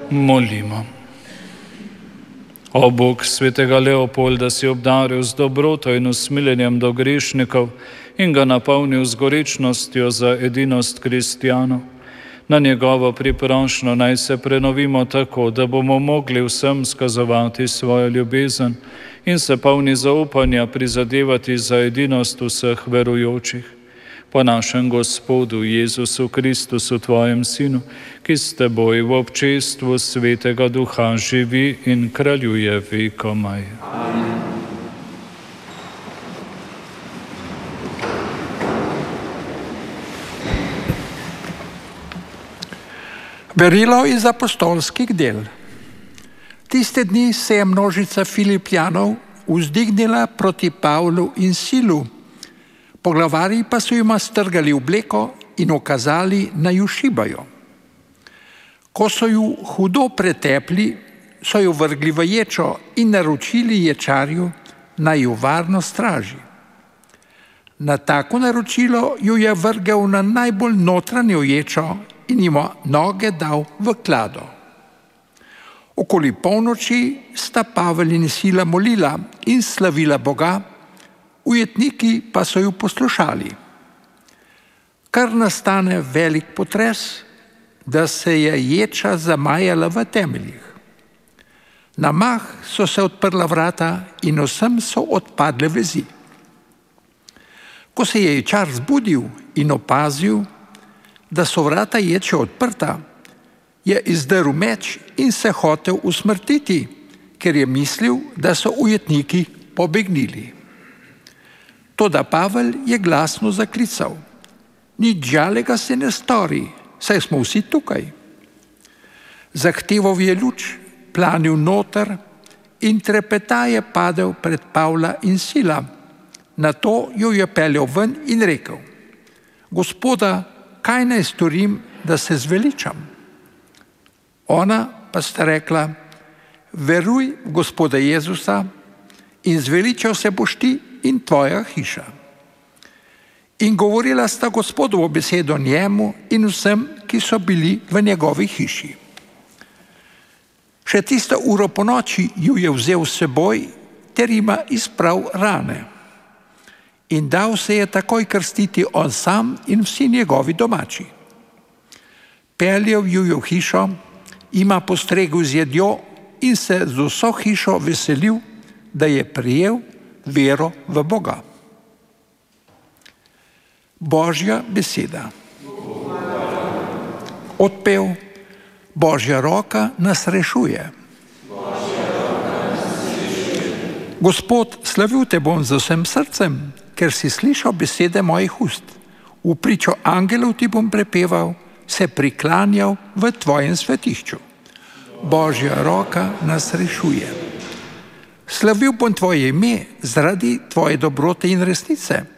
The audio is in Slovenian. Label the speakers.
Speaker 1: Molimo. O Bog svetega Leopolda si obdaril z dobroto in usmiljenjem do grešnikov in ga napolnil z gorečnostjo za edinost kristjanov. Na njegovo priprošnjo naj se prenovimo tako, da bomo mogli vsem skazovati svojo ljubezen in se polni zaupanja prizadevati za edinost vseh verujočih. Po našem Gospodu Jezusu Kristusu, Tvojem Sinu, ki s Teboj v občestvu Svetega Duha živi in kraljuje vekomaj. Amen.
Speaker 2: Berilo iz apostolskih del. Tiste dni se je množica Filipljanov vzdignila proti Pavlu in Silu. Poglavarji pa so jima strgali obleko in ukazali, naj ju šibajo. Ko so ju hudo pretepli, so ju vrgli v ječo in naročili ječarju, naj ju varno straži. Na tako naročilo ju je vrgel na najbolj notranjo ječo in jima noge dal v klado. Okoli polnoči sta Pavel in Sila molila in slavila Boga, ujetniki pa so ju poslušali. Kar nastane velik potres, da se je ječa zamajala v temeljih. Na mah so se odprla vrata in vsem so odpadle vezi. Ko se je ječar zbudil in opazil, da so vrata ječe odprta, je izdrl meč in se hotel usmrtiti, ker je mislil, da so ujetniki pobegnili. Toda Pavel je glasno zaklical: nič žalega se ne stori, saj smo vsi tukaj. Zahteval je luč, planil noter in trepetaje padel pred Pavla in Sila. Nato jo je peljal ven in rekel: Gospoda, kaj naj storim, da se zveličam? Ona pa sta rekla: veruj v Gospoda Jezusa in zveličal se boš ti in tvoja hiša. In govorila sta Gospodovo besedo njemu in vsem, ki so bili v njegovi hiši. Še tisto uro po noči ju je vzel s seboj ter jima izprav rane. In dal se je takoj krstiti on sam in vsi njegovi domači. Peljal ju je v hišo, jima postregel z jedjo in se z vso hišo veselil, da je prijel vero v Boga. Božja beseda. Odpev: Božja roka nas rešuje. Gospod, slavil te bom z vsem srcem, ker si slišal besede mojih ust. V pričo angelov ti bom prepeval, se priklanjal v tvojem svetišču. Božja roka nas rešuje. Slavil bom tvoje ime zaradi tvoje dobrote in resnice.